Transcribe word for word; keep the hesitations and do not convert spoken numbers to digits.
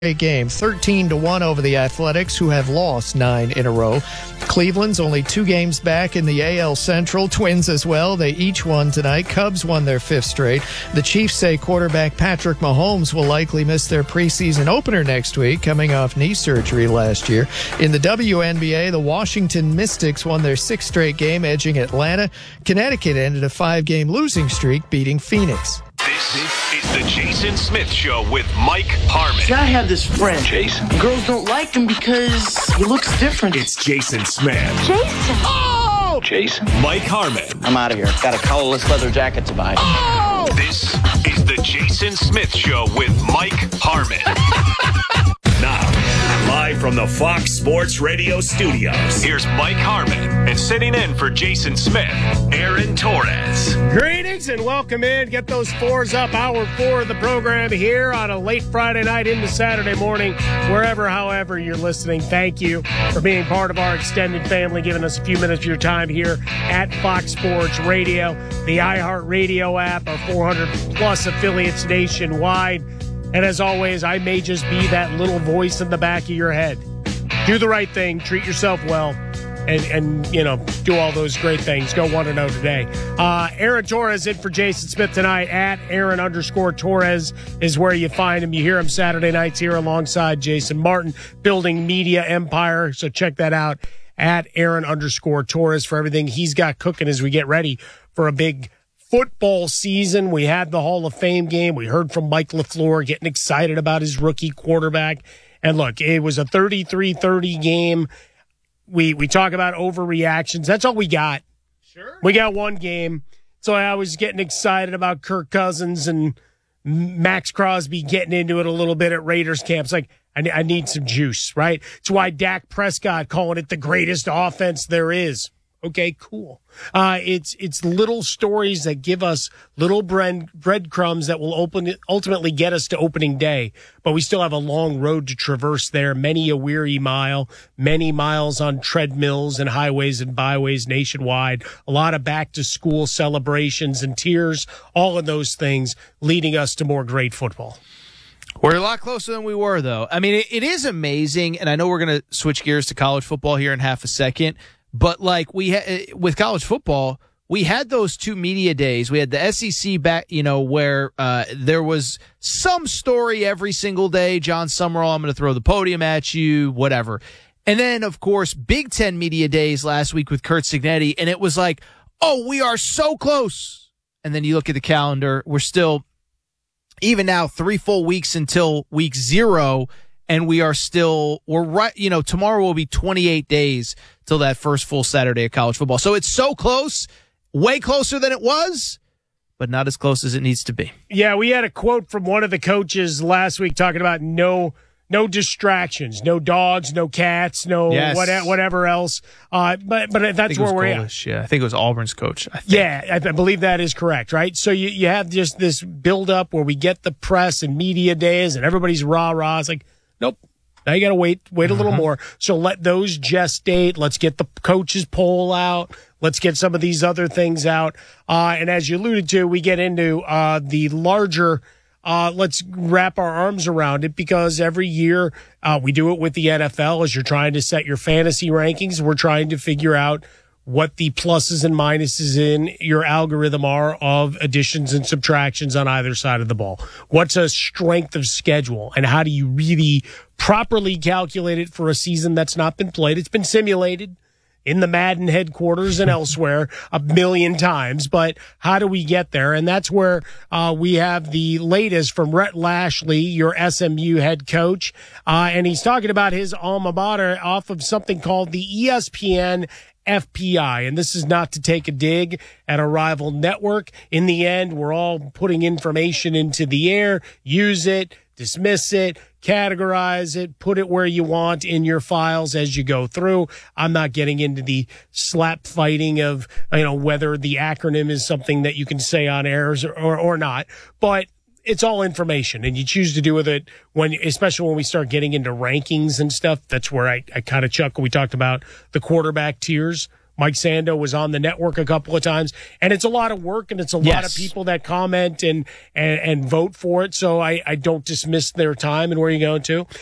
game, thirteen to one over the Athletics, who have lost nine in a row. Cleveland's only two games back in the A L Central. Twins as well. They each won tonight. Cubs won their fifth straight. The Chiefs say quarterback Patrick Mahomes will likely miss their preseason opener next week, coming off knee surgery last year. In the W N B A, the Washington Mystics won their sixth straight game, edging Atlanta. Connecticut ended a five-game losing streak, beating Phoenix. This is the Jason Smith Show with Mike Harmon. See, I have this friend. Jason. Girls don't like him because he looks different. It's Jason Smith. Jason. Oh! Jason. Mike Harmon. I'm out of here. Got a collarless leather jacket to buy. Oh! This is the Jason Smith Show with Mike Harmon. Now, live from the Fox Sports Radio studios, here's Mike Harmon, and sitting in for Jason Smith, Aaron Torres. Greetings and welcome in. Get those fours up. Hour four of the program here on a late Friday night into Saturday morning, wherever, however you're listening. Thank you for being part of our extended family, giving us a few minutes of your time here at Fox Sports Radio, the iHeartRadio app, our four hundred plus affiliates nationwide. And as always, I may just be that little voice in the back of your head. Do the right thing, treat yourself well, and, and you know, do all those great things. Go one and oh today. Uh, Aaron Torres in for Jason Smith tonight. At Aaron underscore Torres is where you find him. You hear him Saturday nights here alongside Jason Martin, building media empire. So check that out at Aaron underscore Torres for everything he's got cooking as we get ready for a big football season. We had the Hall of Fame game. We heard from Mike LaFleur getting excited about his rookie quarterback. And look, it was a thirty-three thirty game. We we talk about overreactions. That's all we got. Sure. We got one game. So I was getting excited about Kirk Cousins and Max Crosby getting into it a little bit at Raiders camp. It's like, I, I need some juice, right? It's why Dak Prescott calling it the greatest offense there is. Okay, cool. Uh, it's it's little stories that give us little bread breadcrumbs that will open ultimately get us to opening day. But we still have a long road to traverse there, many a weary mile, many miles on treadmills and highways and byways nationwide, a lot of back-to-school celebrations and tears, all of those things leading us to more great football. We're a lot closer than we were, though. I mean, it, it is amazing, and I know we're going to switch gears to college football here in half a second. But like we ha- with college football, we had those two media days. We had the S E C back, you know, where uh, there was some story every single day. John Summerall, I'm going to throw the podium at you, whatever. And then, of course, Big Ten media days last week with Curt Cignetti, and it was like, oh, we are so close. And then you look at the calendar, we're still, even now, three full weeks until week zero. And we are still, we're right, you know, tomorrow will be twenty-eight days till that first full Saturday of college football. So it's so close, way closer than it was, but not as close as it needs to be. Yeah, we had a quote from one of the coaches last week talking about no no distractions, no dogs, no cats, no yes. what, whatever else. Uh, but but that's where we're Polish, at. Yeah, I think it was Auburn's coach. I think. Yeah, I, I believe that is correct, right? So you, you have just this build-up where we get the press and media days and everybody's rah-rah. It's like, nope. Now you got to wait, wait a little uh-huh. more. So let those gestate. Let's get the coaches poll out. Let's get some of these other things out. Uh, and as you alluded to, we get into uh, the larger, uh, let's wrap our arms around it, because every year uh, we do it with the N F L as you're trying to set your fantasy rankings. We're trying to figure out what the pluses and minuses in your algorithm are of additions and subtractions on either side of the ball. What's a strength of schedule, and how do you really properly calculate it for a season that's not been played? It's been simulated in the Madden headquarters and elsewhere a million times, but how do we get there? And that's where uh, we have the latest from Rhett Lashlee, your S M U head coach, uh, and he's talking about his alma mater off of something called the E S P N F P I. And this is not to take a dig at a rival network. In the end, we're all putting information into the air. Use it, dismiss it, categorize it, put it where you want in your files as you go through. I'm not getting into the slap fighting of, you know, whether the acronym is something that you can say on air or, or, or not. But it's all information, and you choose to do with it when, especially when we start getting into rankings and stuff. That's where I, I kind of chuckle. We talked about the quarterback tiers. Mike Sando was on the network a couple of times, and it's a lot of work, and it's a lot Yes. of people that comment and, and, and vote for it. So I, I don't dismiss their time. And where are you going to?